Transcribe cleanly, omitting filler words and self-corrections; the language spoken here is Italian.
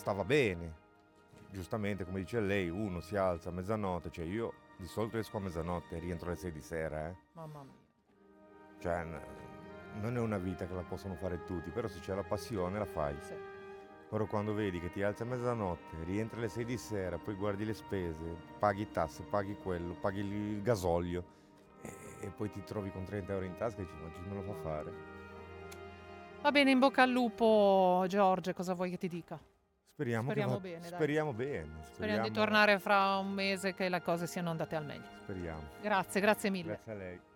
stava bene. Giustamente, come dice lei, uno si alza a mezzanotte, cioè io di solito esco a mezzanotte e rientro alle 6 di sera, Mamma mia. Cioè, non è una vita che la possono fare tutti, però se c'è la passione la fai. Sì. Però quando vedi che ti alzi a mezzanotte, rientri alle 6 di sera, poi guardi le spese, paghi tasse, paghi quello, paghi il gasolio e poi ti trovi con 30 euro in tasca e dici ma chi me lo fa fare? Va bene, in bocca al lupo, Giorgio, cosa vuoi che ti dica? Speriamo che Speriamo bene, dai. speriamo bene, Speriamo di tornare fra un mese che le cose siano andate al meglio. speriamo. Grazie, grazie mille. Grazie a lei.